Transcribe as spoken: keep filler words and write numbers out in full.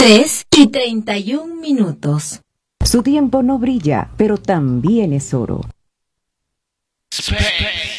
tres y treinta y un minutos. Su tiempo no brilla, pero también es oro. Space.